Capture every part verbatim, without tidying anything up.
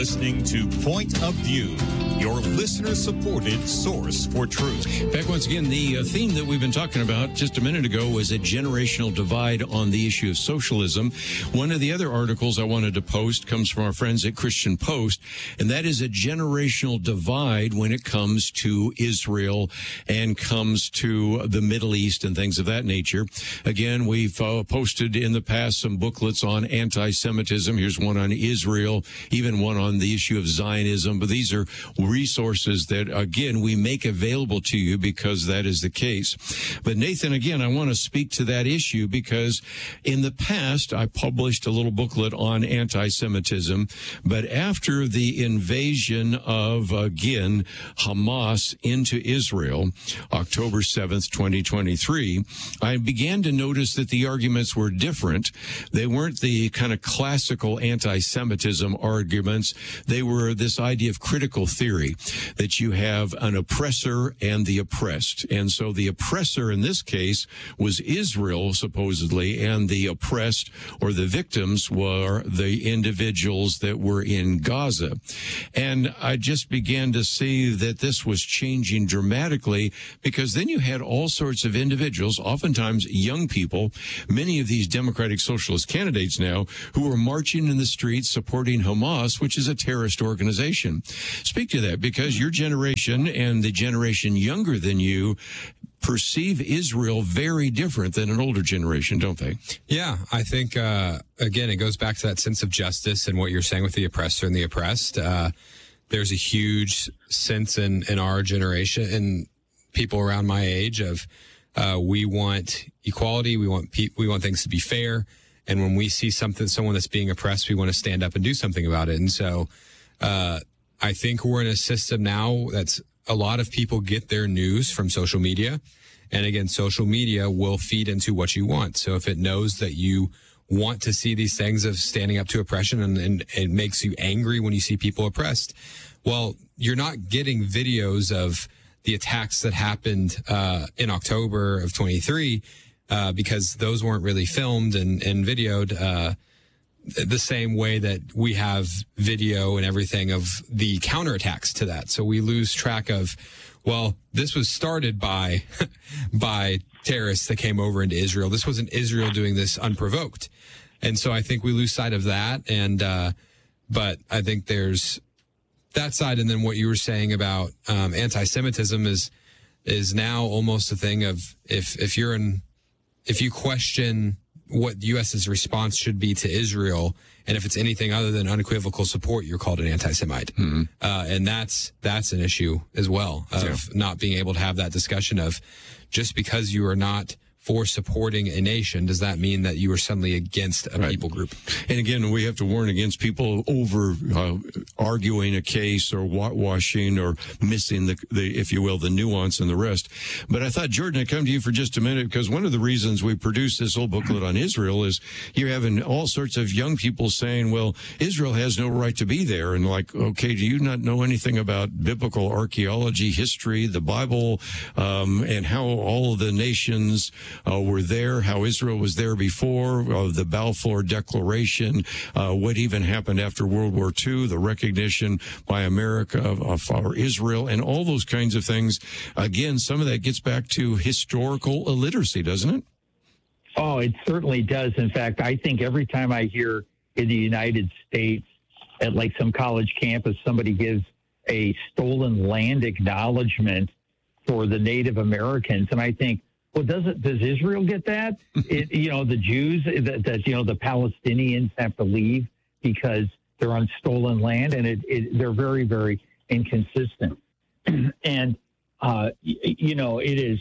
listening to Point of View, your listener-supported source for truth. Back once again, the uh, theme that we've been talking about just a minute ago was a generational divide on the issue of socialism. One of the other articles I wanted to post comes from our friends at Christian Post, and that is a generational divide when it comes to Israel and comes to the Middle East and things of that nature. Again, we've uh, posted in the past some booklets on anti-Semitism. Here's one on Israel, even one on the issue of Zionism. But these are resources that, again, we make available to you because that is the case. But Nathan, again, I want to speak to that issue because in the past, I published a little booklet on anti-Semitism. But after the invasion of, again, Hamas into Israel, October seventh, twenty twenty-three, I began to notice that the arguments were different. They weren't the kind of classical anti-Semitism arguments. They were this idea of critical theory, that you have an oppressor and the oppressed. And so the oppressor in this case was Israel, supposedly, and the oppressed or the victims were the individuals that were in Gaza. And I just began to see that this was changing dramatically because then you had all sorts of individuals, oftentimes young people, many of these Democratic Socialist candidates now, who were marching in the streets supporting Hamas, which is a terrorist organization. Speak to that, because your generation and the generation younger than you perceive Israel very different than an older generation, don't they? Yeah, I think, uh, again, it goes back to that sense of justice and what you're saying with the oppressor and the oppressed. Uh, there's a huge sense in, in our generation and people around my age of uh, we want equality, we want pe- we want things to be fair, and when we see something, someone that's being oppressed, we want to stand up and do something about it. And so uh, I think we're in a system now that's a lot of people get their news from social media. And again, social media will feed into what you want. So if it knows that you want to see these things of standing up to oppression and, and it makes you angry when you see people oppressed, well, you're not getting videos of the attacks that happened uh, in October of twenty-three uh, because those weren't really filmed and, and videoed uh, the same way that we have video and everything of the counterattacks to that. So we lose track of, well, this was started by by terrorists that came over into Israel. This wasn't Israel doing this unprovoked. And so I think we lose sight of that. And uh, but I think there's that side. And then what you were saying about um, anti-Semitism is is now almost a thing of if if you're in if you question what the U S's response should be to Israel, and if it's anything other than unequivocal support, you're called an anti-Semite. Mm-hmm. Uh, and that's that's an issue as well of yeah. not being able to have that discussion of just because you are not for supporting a nation, does that mean that you are suddenly against a right. people group? And again, we have to warn against people over uh, arguing a case or whitewashing or missing the, the, if you will, the nuance and the rest. But I thought, Jordan, I'd come to you for just a minute because one of the reasons we produced this whole booklet on Israel is you're having all sorts of young people saying, well, Israel has no right to be there. And like, okay, do you not know anything about biblical archaeology, history, the Bible, um, and how all of the nations Uh, were there, how Israel was there before, uh, the Balfour Declaration, uh, what even happened after World War Two, the recognition by America of, of our Israel, and all those kinds of things. Again, some of that gets back to historical illiteracy, doesn't it? Oh, it certainly does. In fact, I think every time I hear in the United States at like some college campus, somebody gives a stolen land acknowledgement for the Native Americans, and I think, well, does it? Does Israel get that? It, you know, the Jews, that, that you know, the Palestinians have to leave because they're on stolen land, and it, it, they're very, very inconsistent. and uh, you know, it is.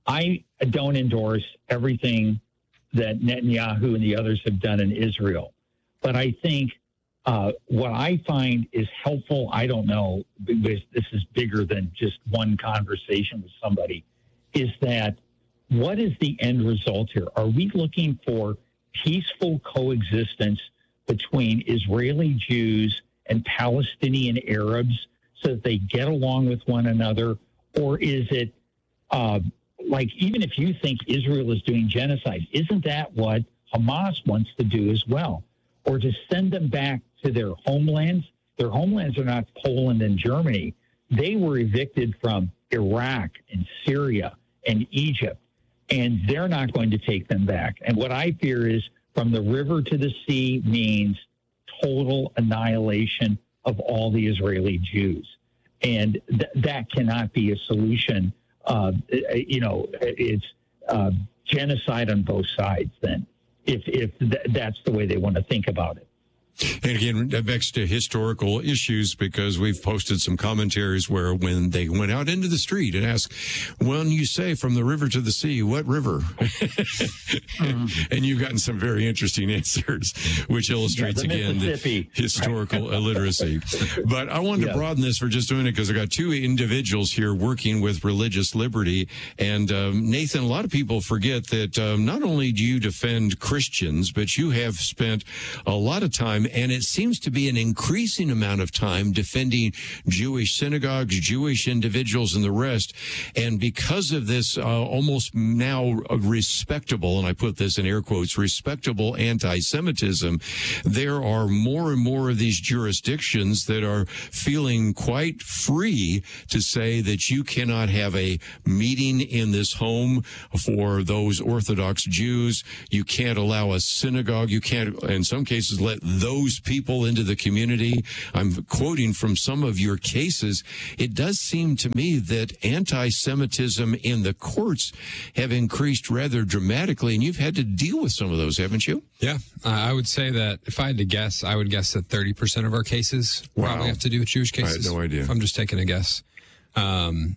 I don't endorse everything that Netanyahu and the others have done in Israel, but I think uh, what I find is helpful. I don't know, because this is bigger than just one conversation with somebody. Is that what is the end result here? Are we looking for peaceful coexistence between Israeli Jews and Palestinian Arabs so that they get along with one another? Or is it uh, like, even if you think Israel is doing genocide, isn't that what Hamas wants to do as well? Or to send them back to their homelands Their homelands are not Poland and Germany. They were evicted from Iraq and Syria and Egypt, and they're not going to take them back. And what I fear is from the river to the sea means total annihilation of all the Israeli Jews. And th- that cannot be a solution. Uh, you know, it's uh, genocide on both sides then, if, if th- that's the way they want to think about it. And again, that begs to historical issues, because we've posted some commentaries where when they went out into the street and asked, when you say from the river to the sea, what river? mm. And you've gotten some very interesting answers, which illustrates, yeah, the again, the historical illiteracy. But I wanted yeah. to broaden this for just doing it because I got two individuals here working with religious liberty. And um, Nathan, a lot of people forget that um, not only do you defend Christians, but you have spent a lot of time, and it seems to be an increasing amount of time, defending Jewish synagogues, Jewish individuals, and the rest. And because of this uh, almost now respectable, and I put this in air quotes, respectable anti-Semitism, there are more and more of these jurisdictions that are feeling quite free to say that you cannot have a meeting in this home for those Orthodox Jews. You can't allow a synagogue. You can't, in some cases, let those people into the community. I'm quoting from some of your cases. It does seem to me that anti-Semitism in the courts have increased rather dramatically, and you've had to deal with some of those, haven't you? Yeah, uh, I would say that if I had to guess, I would guess that thirty percent of our cases wow. probably have to do with Jewish cases. I had no idea. If I'm just taking a guess. Um,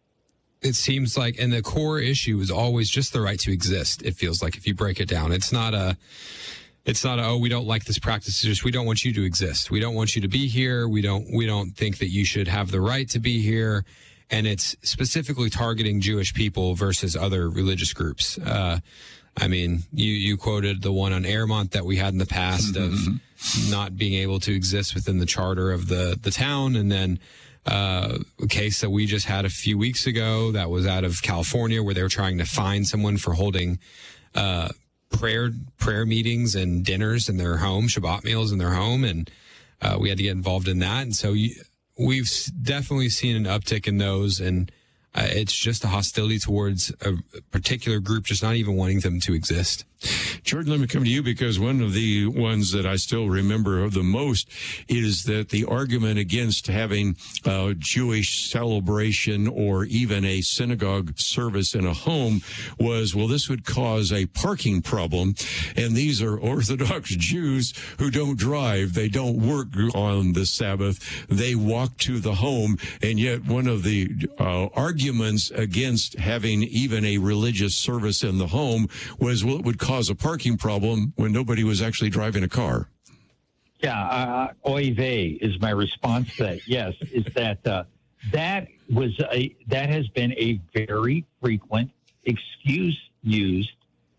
it seems like, and the core issue is always just the right to exist. It feels like, if you break it down, it's not a, It's not, a, oh, we don't like this practice. It's just, we don't want you to exist. We don't want you to be here. We don't, we don't think that you should have the right to be here. And it's specifically targeting Jewish people versus other religious groups. Uh, I mean, you, you quoted the one on Airmont that we had in the past mm-hmm. of not being able to exist within the charter of the, the town. And then, uh, a case that we just had a few weeks ago that was out of California, where they were trying to fine someone for holding, uh, prayer prayer meetings and dinners in their home, Shabbat meals in their home, and uh, we had to get involved in that. And so you, we've definitely seen an uptick in those, and uh, it's just a hostility towards a particular group, just not even wanting them to exist. Jordan, let me come to you, because one of the ones that I still remember the most is that the argument against having a Jewish celebration or even a synagogue service in a home was, well, this would cause a parking problem. And these are Orthodox Jews who don't drive. They don't work on the Sabbath. They walk to the home. And yet one of the uh, arguments against having even a religious service in the home was, well, it would cause a parking problem when nobody was actually driving a car. Yeah, uh, oy vey is my response to that. Yes, is that uh, that was a that has been a very frequent excuse used,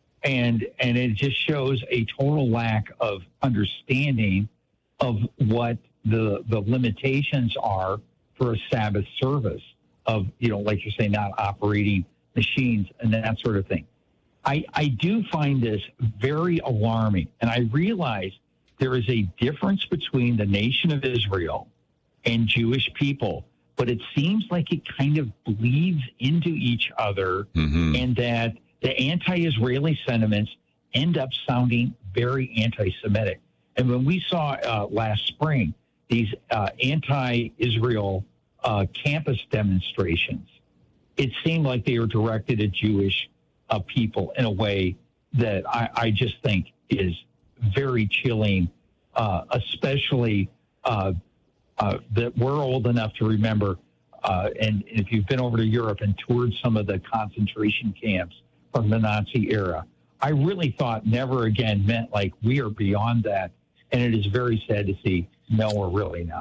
and and it just shows a total lack of understanding of what the the limitations are for a Sabbath service, of, you know, like you're saying, not operating machines and that sort of thing. I, I do find this very alarming, and I realize there is a difference between the nation of Israel and Jewish people, but it seems like it kind of bleeds into each other, mm-hmm. and that the anti-Israeli sentiments end up sounding very anti-Semitic. And when we saw uh, last spring these uh, anti-Israel uh, campus demonstrations, it seemed like they were directed at Jewish Uh, people in a way that I, I just think is very chilling, uh, especially uh, uh, that we're old enough to remember, uh, and if you've been over to Europe and toured some of the concentration camps from the Nazi era, I really thought never again meant like we are beyond that, and it is very sad to see, no, we're really not.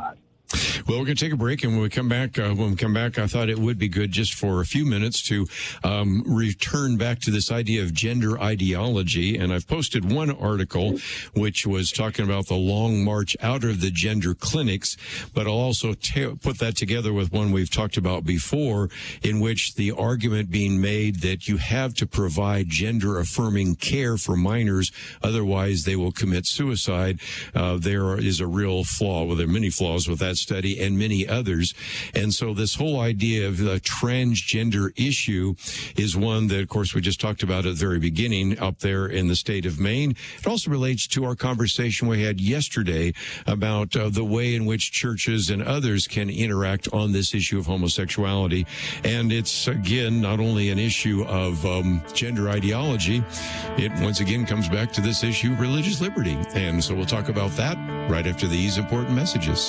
Well, we're going to take a break, and when we come back, uh, when we come back, I thought it would be good just for a few minutes to um, return back to this idea of gender ideology. And I've posted one article which was talking about the long march out of the gender clinics, but I'll also ta- put that together with one we've talked about before, in which the argument being made that you have to provide gender-affirming care for minors, otherwise they will commit suicide. Uh, there is a real flaw. Well, there are many flaws with that study and many others. And so this whole idea of the transgender issue is one that, of course, we just talked about at the very beginning up there in the state of Maine. It also relates to our conversation we had yesterday about uh, the way in which churches and others can interact on this issue of homosexuality. And it's, again, not only an issue of um, gender ideology, it once again comes back to this issue of religious liberty. And so we'll talk about that right after these important messages.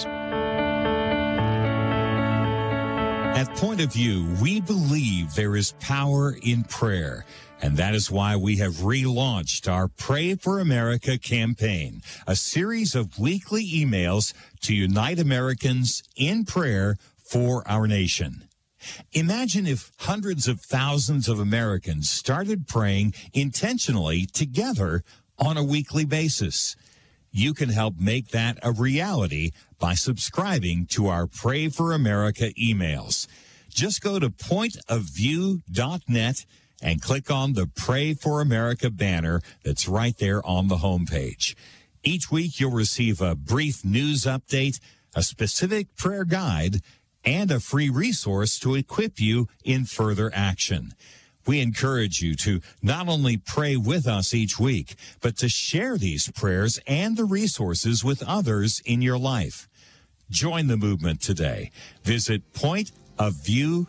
At Point of View, we believe there is power in prayer, and that is why we have relaunched our Pray for America campaign, a series of weekly emails to unite Americans in prayer for our nation. Imagine if hundreds of thousands of Americans started praying intentionally together on a weekly basis. You can help make that a reality by subscribing to our Pray for America emails. Just go to point of view dot net and click on the Pray for America banner that's right there on the homepage. Each week you'll receive a brief news update, a specific prayer guide, and a free resource to equip you in further action. We encourage you to not only pray with us each week, but to share these prayers and the resources with others in your life. Join the movement today. Visit point of view